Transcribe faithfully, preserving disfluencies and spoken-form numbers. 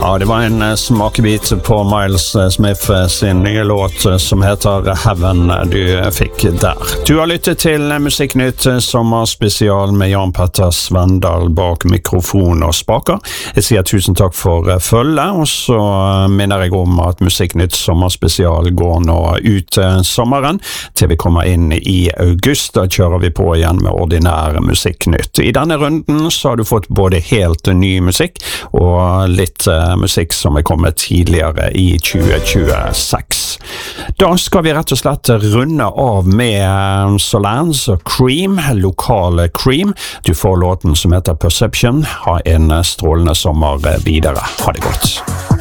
Ja, det var en smakebit på Miles Smith sin nye låt som heter Heaven du fikk der. Du har lyttet til Musikknytt sommerspesial med Jan Petter Svendal bak mikrofon og spaker. Jeg sier tusen takk for følge, og så minner jeg om at Musikknytt sommerspesial går nå ut sommeren til vi kommer inn i august. Da kjører vi på igjen med ordinær Musikknytt. I denne runden så har du fått både helt ny musikk og litt musikk som er kommet tidligere i tjue tjueseks. Da skal vi rett og slett runde av med Solans og Cream, lokale Cream. Du får låten som heter Perception. Ha en strålende sommer videre. Ha det godt.